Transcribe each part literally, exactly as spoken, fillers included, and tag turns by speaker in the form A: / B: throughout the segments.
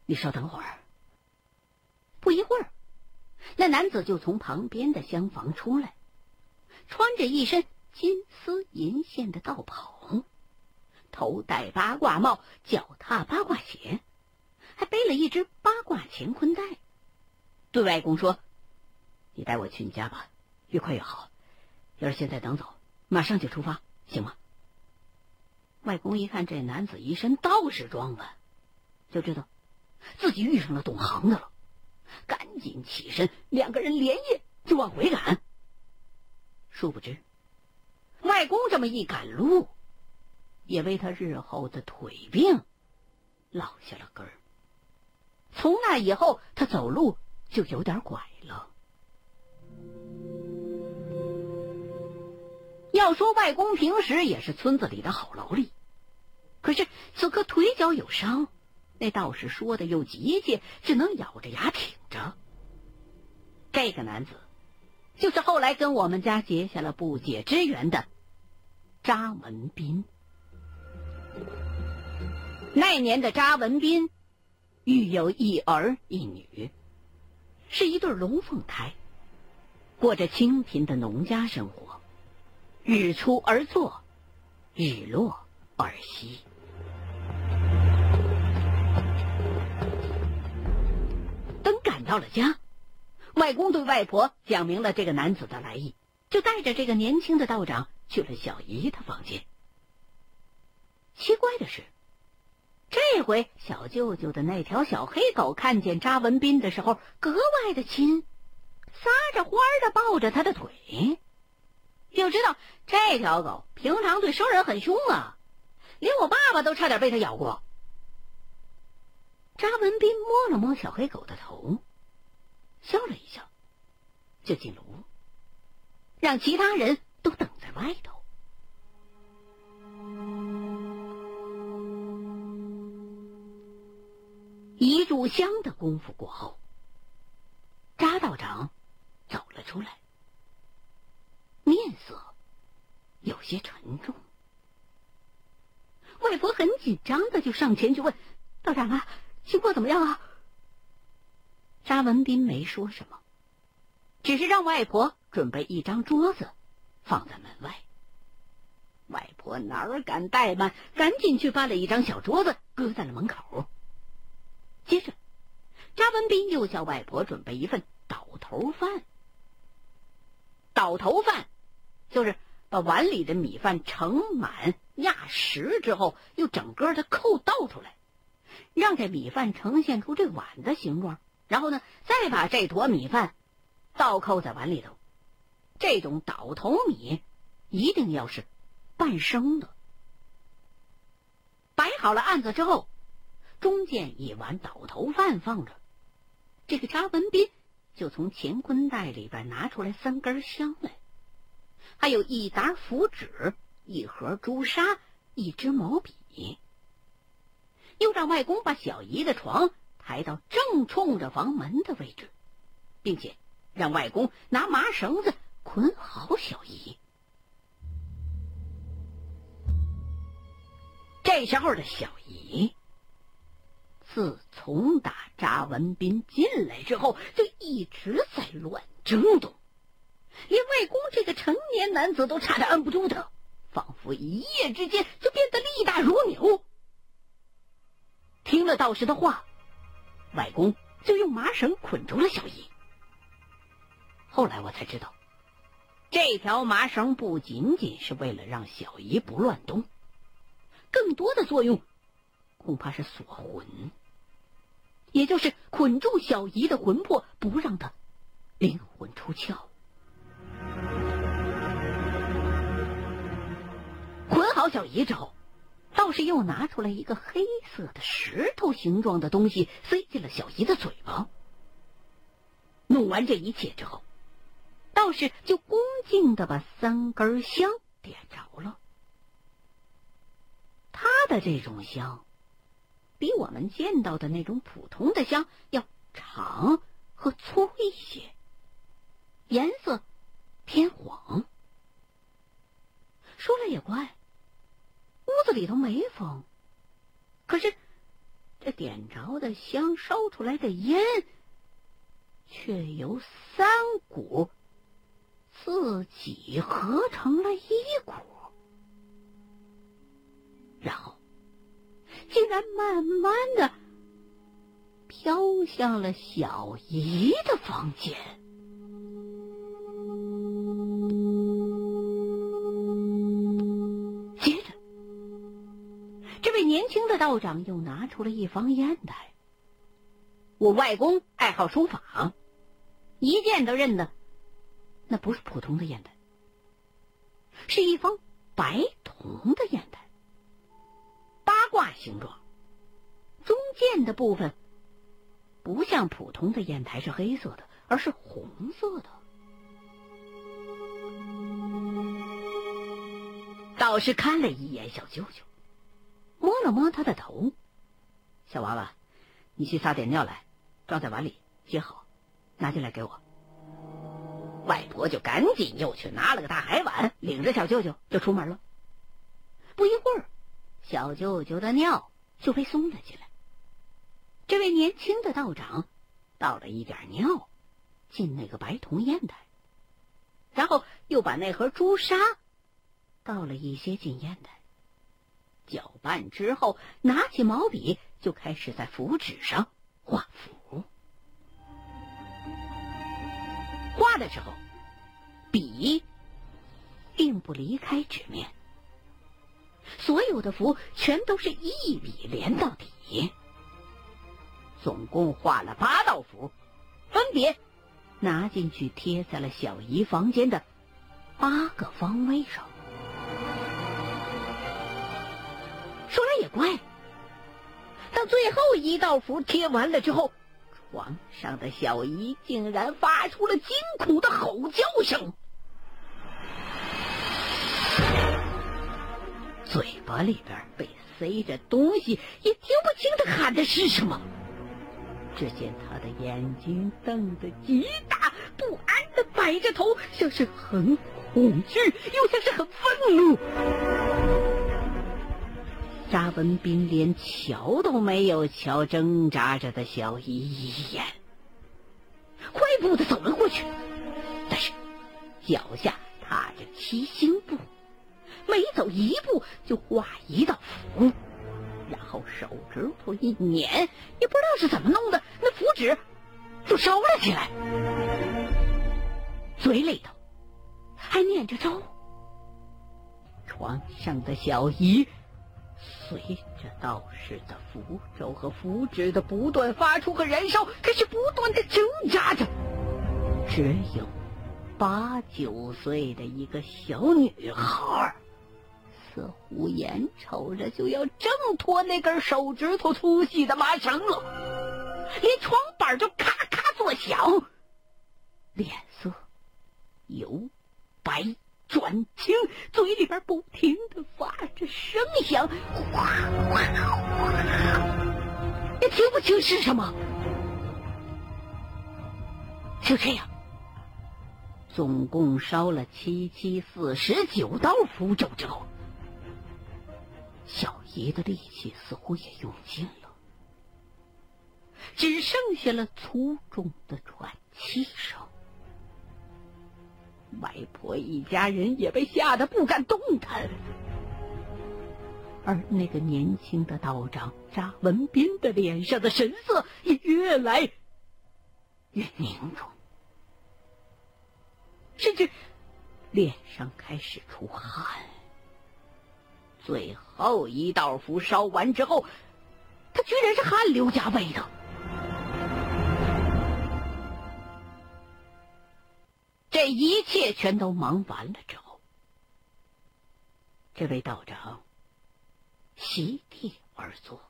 A: 你稍等会儿。不一会儿，那男子就从旁边的厢房出来，穿着一身金丝银线的道袍，头戴八卦帽，脚踏八卦鞋，还背了一只八卦乾坤袋，对外公说：“你带我去你家吧，越快越好。要是现在等走，马上就出发，行吗？”外公一看这男子一身道士装扮，就知道自己遇上了懂行的了，赶紧起身，两个人连夜就往回赶。殊不知，外公这么一赶路，也为他日后的腿病落下了根儿。从那以后，他走路就有点拐了。要说外公平时也是村子里的好劳力，可是此刻腿脚有伤，那道士说的又急切，只能咬着牙挺着。这个男子就是后来跟我们家结下了不解之缘的查文斌。那年的查文斌育有一儿一女，是一对龙凤胎，过着清贫的农家生活，日出而作，日落而息。等赶到了家，外公对外婆讲明了这个男子的来意，就带着这个年轻的道长去了小姨的房间。奇怪的是，这回小舅舅的那条小黑狗看见查文斌的时候格外的亲，撒着欢的抱着他的腿。要知道这条狗平常对生人很凶啊，连我爸爸都差点被他咬过。查文斌摸了摸小黑狗的头，笑了一笑，就进了屋，让其他人都等在外头。一炷香的功夫过后，查道长走了出来，面色有些沉重。外婆很紧张的就上前去问：“道长啊，情况怎么样啊？”查文斌没说什么，只是让外婆准备一张桌子放在门外。外婆哪敢怠慢，赶紧去搬了一张小桌子搁在了门口。接着查文斌又叫外婆准备一份倒头饭。倒头饭就是把碗里的米饭盛满压实之后，又整个的扣倒出来，让这米饭呈现出这碗的形状，然后呢再把这坨米饭倒扣在碗里头。这种倒头米一定要是半生的。摆好了案子之后，中间一碗倒头饭放着，这个查文斌就从乾坤袋里边拿出来三根香来，还有一沓符纸，一盒朱砂，一支毛笔，又让外公把小姨的床抬到正冲着房门的位置，并且让外公拿麻绳子捆好小姨。这时候的小姨自从打查文斌进来之后，就一直在乱挣动，连外公这个成年男子都差点按不住他，仿佛一夜之间就变得力大如牛。听了道士的话，外公就用麻绳捆住了小姨。后来我才知道，这条麻绳不仅仅是为了让小姨不乱动，更多的作用恐怕是锁魂，也就是捆住小姨的魂魄，不让她灵魂出窍。捆好小姨之后，道士又拿出来一个黑色的石头形状的东西，塞进了小姨的嘴巴。弄完这一切之后，道士就恭敬地把三根香点着了。他的这种香比我们见到的那种普通的香要长和粗一些，颜色偏黄。说来也怪，屋子里头没风，可是这点着的香烧出来的烟，却由三股自己合成了一股，然后竟然慢慢的飘向了小姨的房间。接着，这位年轻的道长又拿出了一方砚台。我外公爱好书法，一见都认得那不是普通的砚台，是一方白铜的砚台，八卦形状，中间的部分不像普通的砚台是黑色的，而是红色的。道士看了一眼小舅舅，摸了摸他的头：“小娃娃，你去撒点尿来，装在碗里，接好，拿进来给我。”外婆就赶紧又去拿了个大海碗，领着小舅舅就出门了。不一会儿，小舅舅的尿就被送了进来。这位年轻的道长倒了一点尿进那个白铜砚台，然后又把那盒朱砂倒了一些进砚台，搅拌之后，拿起毛笔就开始在符纸上画符。画的时候，笔并不离开纸面，所有的符全都是一笔连到底。总共画了八道符，分别拿进去贴在了小姨房间的八个方位上。说来也怪，当最后一道符贴完了之后，床上的小姨竟然发出了惊恐的吼叫声，嘴巴里边被塞着东西，也听不清他喊的是什么。只见他的眼睛瞪得极大，不安地摆着头，像是很恐惧，又像是很愤怒。沙文斌连瞧都没有瞧挣扎着的小姨一眼，快步地走了过去，但是脚下踏着七星步，每走一步就画一道符，然后手指头一捻，也不知道是怎么弄的，那符纸就烧了起来，嘴里头还念着咒。床上的小姨随着道士的符咒和符纸的不断发出和燃烧，开始不断的挣扎着。只有八九岁的一个小女孩，似乎眼瞅着就要挣脱那根手指头粗细的麻绳了，连床板就咔咔作响，脸色由白转青，嘴里边不停地发着声响，也听不清是什么。就这样，总共烧了七七四十九道符咒之后，小姨的力气似乎也用尽了，只剩下了粗重的喘气声。外婆一家人也被吓得不敢动弹，而那个年轻的道长扎文斌的脸上的神色也越来越凝重，甚至脸上开始出汗。最后一道符烧完之后，他居然是汗流浃背的。这一切全都忙完了之后，这位道长席地而坐，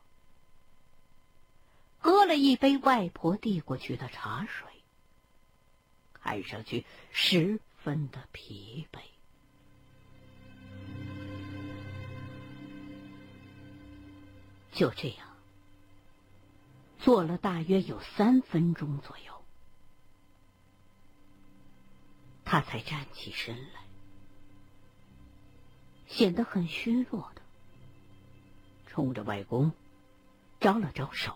A: 喝了一杯外婆递过去的茶水，看上去十分的疲惫。就这样坐了大约有三分钟左右，他才站起身来，显得很虚弱的冲着外公招了招手。